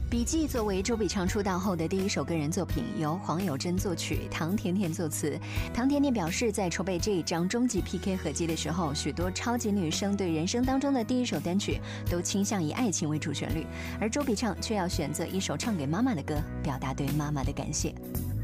笔记作为周笔畅出道后的第一首个人作品，由黄友珍作曲，唐甜甜作词。唐甜甜表示，在筹备这一张终极 PK 合集的时候，许多超级女生对人生当中的第一首单曲都倾向以爱情为主旋律，而周笔畅却要选择一首唱给妈妈的歌，表达对妈妈的感谢。